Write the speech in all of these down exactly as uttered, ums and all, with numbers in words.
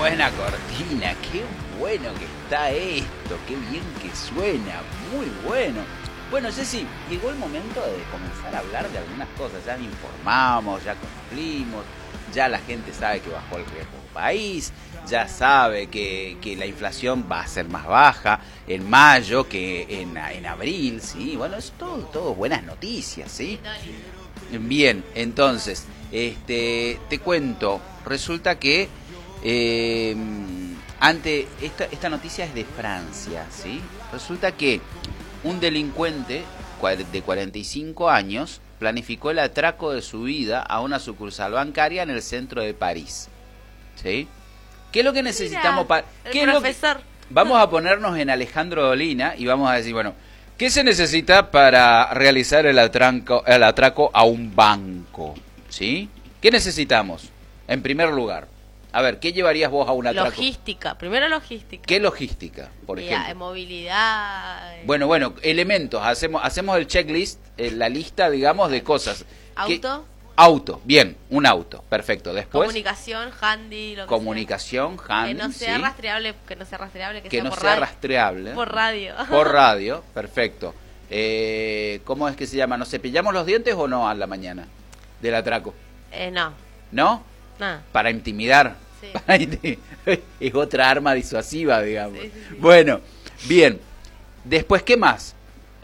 buena cortina, qué bueno que está esto, qué bien que suena, muy bueno. Bueno, Jessy, llegó el momento de comenzar a hablar de algunas cosas. Ya informamos, ya cumplimos, ya la gente sabe que bajó el riesgo del país, ya sabe que, que la inflación va a ser más baja en mayo que en, en abril, ¿sí? Bueno, es todo, todo buenas noticias, ¿sí? Bien, entonces, este, te cuento, resulta que eh, ante esta, esta noticia es de Francia, ¿sí? Resulta que un delincuente de cuarenta y cinco años planificó el atraco de su vida a una sucursal bancaria en el centro de París, ¿sí? ¿Qué es lo que necesitamos para...? El profesor. Que... Vamos a ponernos en Alejandro Dolina y vamos a decir, bueno, ¿qué se necesita para realizar el atraco, el atraco a un banco? ¿Sí? ¿Qué necesitamos? En primer lugar, a ver, ¿qué llevarías vos a un atraco? Logística, primero logística. ¿Qué logística, por Ya, ejemplo? movilidad. Eh. Bueno, bueno, elementos, hacemos hacemos el checklist, eh, la lista, digamos, de cosas. Auto. ¿Qué? Auto, bien, un auto, perfecto. Después, comunicación, handy, lo que comunicación, sea. handy, que no sea ¿sí? rastreable, que no sea rastreable, que, que sea no por sea radio. rastreable. Por radio. Por radio, perfecto. Eh, ¿Cómo es que se llama? ¿Nos cepillamos los dientes o no a la mañana del atraco? Eh, no, ¿No? no. Para intimidar. Sí. Para inti- es otra arma disuasiva, digamos. Sí, sí, sí. Bueno, bien. Después, ¿qué más?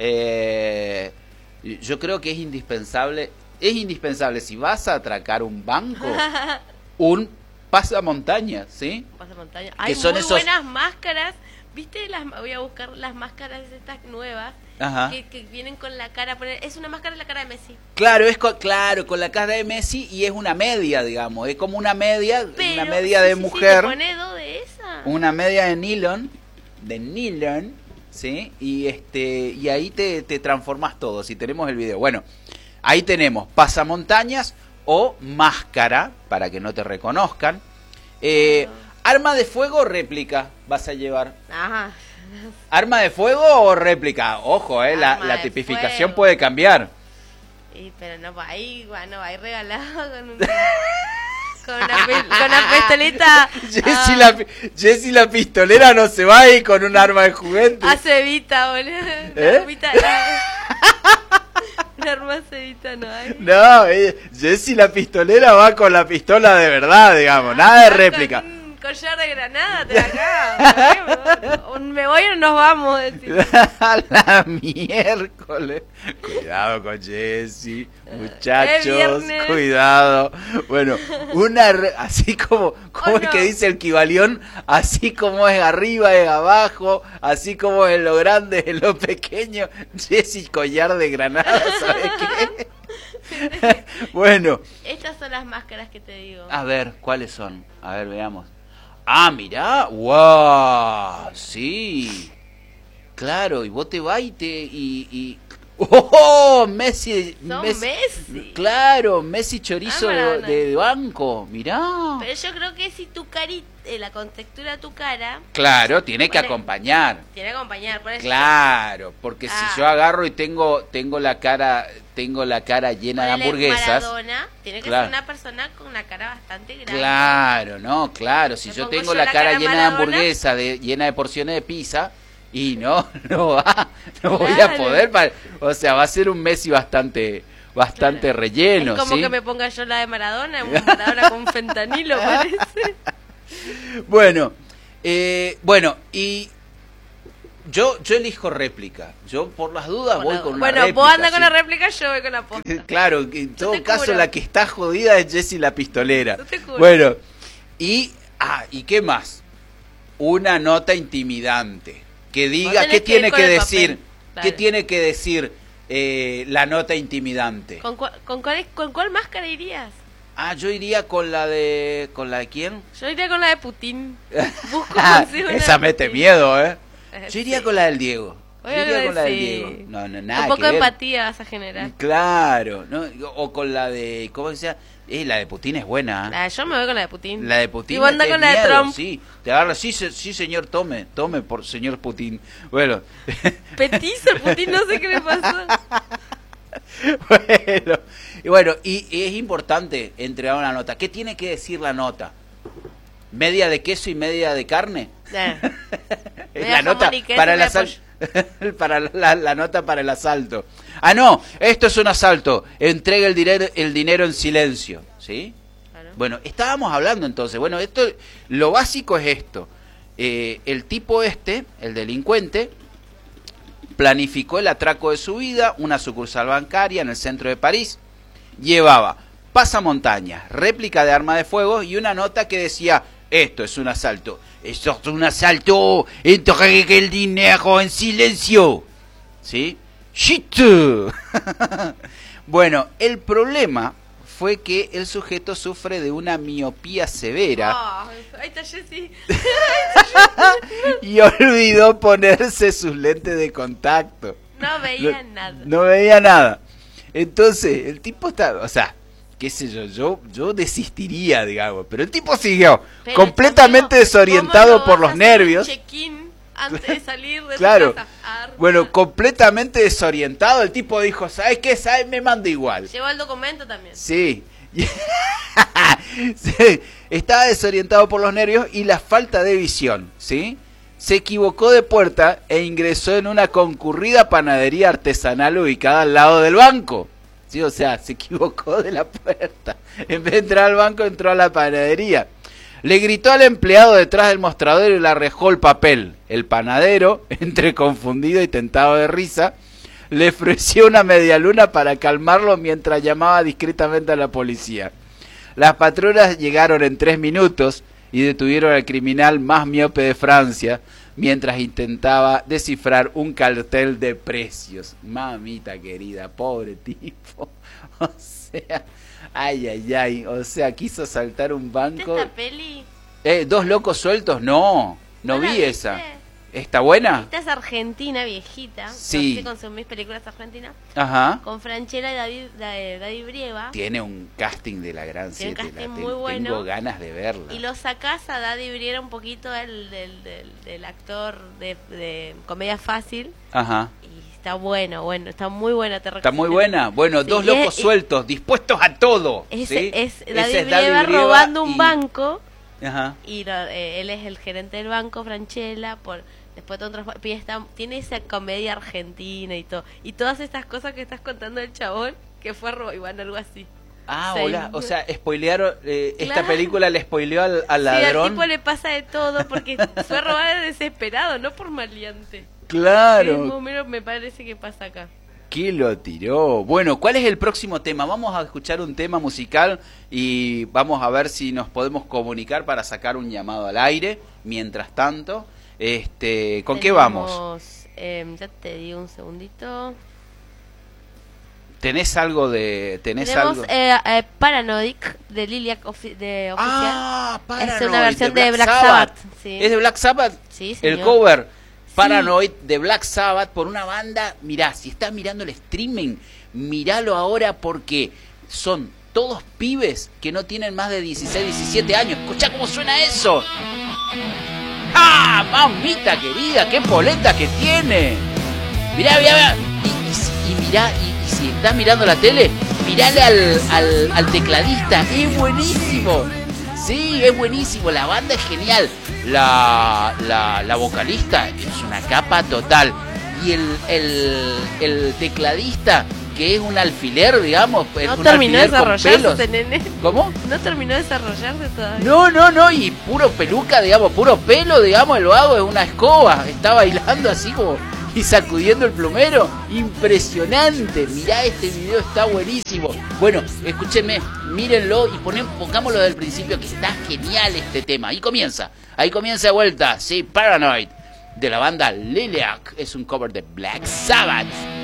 Eh, yo creo que es indispensable, es indispensable si vas a atracar un banco, un pasamontañas, ¿sí? Pasamontaña. Que Hay son muy esos- buenas máscaras. ¿Viste? Las, voy a buscar las máscaras estas nuevas Ajá. que, que vienen con la cara. Es una máscara de la cara de Messi. Claro, es con, claro, con la cara de Messi y es una media, digamos, es como una media, Pero, una media sí, de sí, mujer, Sí, te pone dos de esas. una media de nylon, de nylon, ¿sí? Y este y ahí te, te transformas todo, si tenemos el video. Bueno, ahí tenemos pasamontañas o máscara, para que no te reconozcan. Eh, Bueno. Arma de fuego o réplica vas a llevar. Ajá. ¿Arma de fuego o réplica? Ojo, eh, la, Arma la de tipificación fuego. puede cambiar. Y, pero no va ahí, bueno, va ahí regalado con una, con una, pi- con una pistolita. Jessy, ah, la, pi- Jessy la pistolera no se va ahí con un arma de juguete. Hace evita, boludo. ¿Eh? Una armita, una arma cevita no hay. No, eh, Jessy la pistolera va con la pistola de verdad, digamos, nada de Va réplica. con un collar de granada, te acá. Me voy o nos vamos. decís. A la miércoles. Cuidado con Jessy, muchachos, viernes. cuidado. Bueno, una re- así como, como Oh, es no. que dice el Kibalión, así como es arriba es abajo, así como es en lo grande es en lo pequeño. Jessy collar de granada, ¿sabes qué? Bueno, Estas son las máscaras que te digo. a ver, ¿cuáles son? A ver, veamos. Ah, mirá, wow, sí. Claro, y vos te vas y te... Y, y... ¡Oh! Messi, Son Messi. Claro, Messi chorizo Ah, de, Maradona. de banco, mirá. Pero yo creo que si tu carita, la contextura de tu cara, Claro, tiene que Bueno, acompañar. tiene que acompañar. Por eso, Claro, porque Ah. si yo agarro y tengo tengo la cara tengo la cara llena de ponele hamburguesas. Maradona, tiene que Claro. ser una persona con una cara bastante grande. Claro, no, claro, si Me yo pongo tengo yo la la cara cara llena de Maradona. hamburguesa, de, llena de porciones de pizza, y no, no va, no voy a Claro. poder, pa- o sea, va a ser un Messi bastante, bastante Claro. relleno, Es como ¿sí? que me ponga yo la de Maradona, un Maradona con fentanilo, parece. Bueno, eh, bueno, y yo, yo elijo réplica, yo por las dudas Por voy la- con una bueno, réplica. vos andas con ¿sí? la réplica, yo voy con la posta. Claro, en todo te caso cubro. la que está jodida es Jessy la pistolera. Yo te cubro. Bueno, y ah, ¿y qué más? Una nota intimidante que diga tenés qué que ir tiene con que el decir, papel, qué claro. tiene que decir eh, la nota intimidante. ¿Con, cua- con, cuál, ¿Con cuál máscara irías? Ah, yo iría con la de con la de quién? Yo iría con la de Putin. Busco Ah, consigo una esa de mete Putin. miedo, ¿eh? Eh, Yo iría sí. con la del Diego. Yo Voy a iría con la del decir. Diego. No, no, nada Un poco que de ver. empatía vas a generar. Claro, ¿no? O con la de ¿cómo se llama? Eh, la de Putin es buena. ¿eh? Ah, yo me voy con la de Putin. La de Putin. Y vos andás metés con la de miedo, Trump. Sí, te agarra, sí, se- sí, señor, tome, tome por señor Putin. Bueno, Petizo, el Putin, no sé qué le pasó. bueno, y bueno, y, y es importante entregar una nota. ¿Qué tiene que decir la nota? media de queso y media de carne. Eh. Es Media la nota jamón y queso para y el media asalto. para la, la nota para el asalto. Ah, no, esto es un asalto. Entrega el dinero, el dinero en silencio, ¿sí? Claro. Bueno, estábamos hablando entonces. Bueno, esto, lo básico es esto. Eh, el tipo este, el delincuente, planificó el atraco de su vida, una sucursal bancaria en el centro de París. Llevaba pasamontañas, réplica de arma de fuego y una nota que decía: esto es un asalto, esto es un asalto, entregue el dinero en silencio. ¿Sí? ¡Shit! Bueno, el problema fue que el sujeto sufre de una miopía severa. Oh, ahí está Jessy. Y olvidó ponerse sus lentes de contacto. No veía no, nada. No veía nada. Entonces, el tipo está, o sea, qué sé yo, yo, yo desistiría, digamos, pero el tipo siguió Pero, completamente amigo, desorientado ¿cómo por no los vas a hacer un nervios. check-in antes de salir de Claro. tu casa? Arma. Bueno, completamente desorientado, el tipo dijo: ¿sabes qué? ¿Sabes? Me manda igual. Llevó el documento también. Sí. Sí. Estaba desorientado por los nervios y la falta de visión, ¿sí? Se equivocó de puerta e ingresó en una concurrida panadería artesanal ubicada al lado del banco. Sí, o sea, se equivocó de la puerta. En vez de entrar al banco, entró a la panadería. Le gritó al empleado detrás del mostrador y le arrojó el papel. El panadero, entre confundido y tentado de risa, le ofreció una medialuna para calmarlo mientras llamaba discretamente a la policía. Las patrullas llegaron en tres minutos y detuvieron al criminal más miope de Francia mientras intentaba descifrar un cartel de precios. Mamita querida, pobre tipo. O sea, ay, ay, ay. O sea, quiso saltar un banco. ¿Viste esta peli? Eh, ¿Dos locos sueltos? No, no, ¿No la vi viste? esa. ¿Está buena? Esta es argentina, viejita. Sí. No sé si consumís películas argentinas. Ajá. Con Franchella y David, da- David Brieva. Tiene un casting de la gran Tiene un siete. casting la te- muy bueno. Tengo ganas de verla. Y lo sacás a Daddy Brieva un poquito del, del, del, del actor de, de Comedia Fácil. Ajá. Y está bueno, bueno, está muy buena. Te Está muy recomiendo. buena. Bueno, Sí, dos y locos es- y- sueltos, dispuestos a todo. Ese ¿sí? es Ese David es Brieva Brieva robando un y- banco. Ajá. Y lo- eh, él es el gerente del banco, Franchella, por después de otros y está, tiene esa comedia argentina y todo, y todas estas cosas que estás contando del chabón que fue a robar, igual algo así. Ah, Sí. hola. O sea, spoilearon. Eh, Esta Claro. película le spoileó al, al Sí, al ladrón. tipo le pasa de todo porque fue a robar de desesperado, no por maleante. Sí, más Claro. o menos me parece que pasa acá. ¿Qué lo tiró? Bueno, ¿cuál es el próximo tema? Vamos a escuchar un tema musical y vamos a ver si nos podemos comunicar para sacar un llamado al aire. Mientras tanto, este, ¿con qué vamos? Tenemos, eh, ya te digo un segundito. ¿Tenés algo de tenés Tenemos algo? eh, eh, Paranoic de Liliac ofi- de Oficial. Ah, Paranoid, Es una versión de Black Sabbath, sí. ¿Es de Black Sabbath? Sí, El señor. cover Paranoid de Black Sabbath por una banda. Mirá, si estás mirando el streaming, míralo ahora porque son todos pibes que no tienen más de dieciséis, diecisiete años. Escuchá cómo suena eso. ¡Ah, mamita querida! ¡Qué polenta que tiene! Mirá, mirá, mirá. Y, y, y mirá, y, y si estás mirando la tele, mirale al, al, al tecladista. ¡Es buenísimo! Sí, es buenísimo. La banda es genial. La, la, la vocalista es una capa total. Y el, el, el tecladista, que es un alfiler, digamos. Es No un terminó de alfiler con desarrollarse pelos. ese nene. ¿Cómo? No terminó de desarrollarse todavía. No, no, no, y puro peluca, digamos, puro pelo, digamos, el vago es una escoba, está bailando así como y sacudiendo el plumero, impresionante, mirá este video, está buenísimo. Bueno, escúchenme, mírenlo y ponen, pongámoslo del principio que está genial este tema, ahí comienza, ahí comienza de vuelta, sí, Paranoid, de la banda Liliac, es un cover de Black Sabbath.